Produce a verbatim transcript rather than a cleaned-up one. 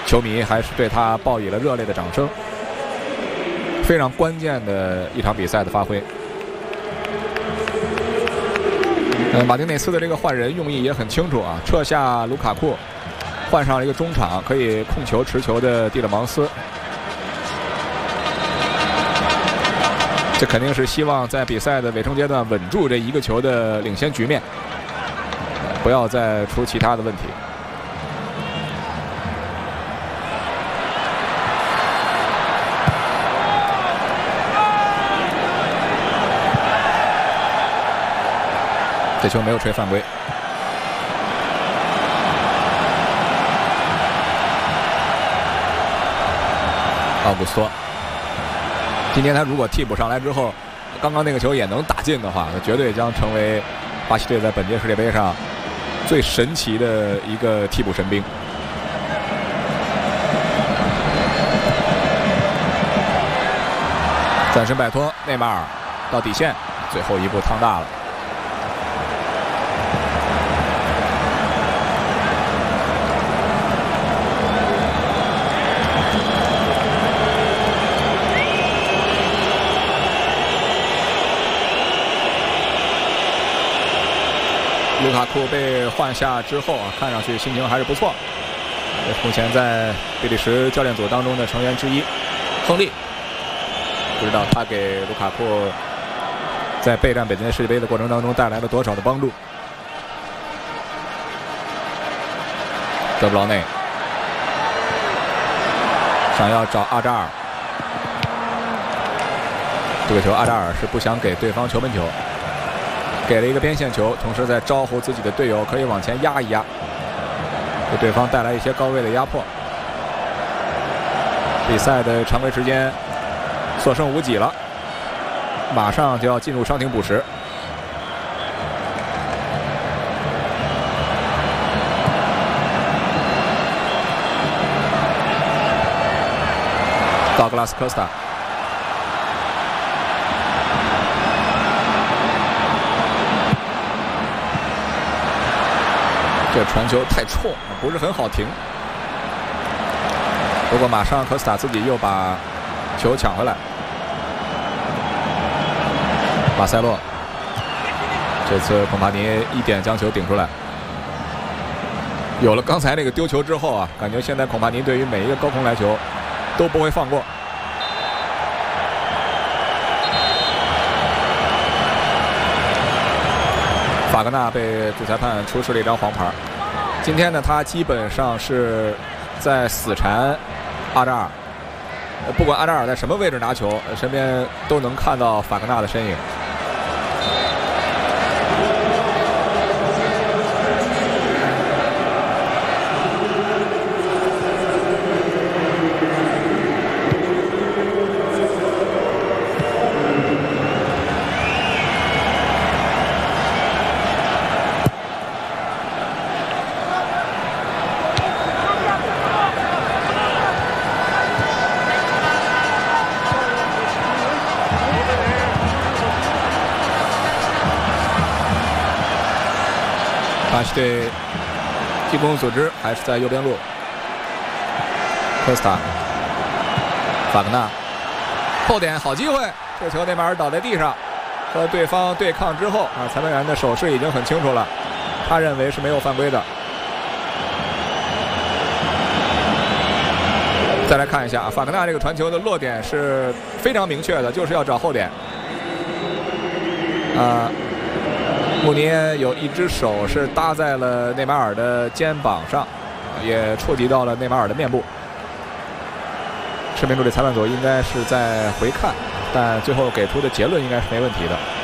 球迷还是对他报以了热烈的掌声。非常关键的一场比赛的发挥。呃，马丁内斯的这个换人用意也很清楚啊，撤下卢卡库，换上了一个中场可以控球持球的蒂勒芒斯。这肯定是希望在比赛的尾声阶段稳住这一个球的领先局面，不要再出其他的问题。这球没有吹犯规。奥古斯托，今天他如果替补上来之后，刚刚那个球也能打进的话，那绝对将成为巴西队在本届世界杯上最神奇的一个替补神兵。暂时摆脱内马尔到底线，最后一步趟大了。卢卡库被换下之后啊，看上去心情还是不错。也是目前在比利时教练组当中的成员之一，亨利。不知道他给卢卡库在备战本届世界杯的过程当中带来了多少的帮助。德布劳内想要找阿扎尔，这个球阿扎尔是不想给对方球门球。给了一个边线球，同时在招呼自己的队友可以往前压一压，给对方带来一些高位的压迫。比赛的常规时间所剩无几了，马上就要进入伤停补时。道格拉斯·科斯塔。这传球太冲，不是很好停。不过马上科斯塔自己又把球抢回来。马塞洛这次孔帕尼一点将球顶出来。有了刚才那个丢球之后啊，感觉现在孔帕尼对于每一个高空来球都不会放过。法格纳被主裁判出示了一张黄牌。今天呢，他基本上是在死缠阿扎尔，不管阿扎尔在什么位置拿球，身边都能看到法格纳的身影。巴西队进攻组织还是在右边路，科斯塔、法格纳后点好机会，这球内马尔倒在地上，和对方对抗之后啊，裁判员的手势已经很清楚了，他认为是没有犯规的。再来看一下法格纳这个传球的落点是非常明确的，就是要找后点。啊。穆尼耶有一只手是搭在了内马尔的肩膀上，也触及到了内马尔的面部。视频助理裁判组应该是在回看，但最后给出的结论应该是没问题的。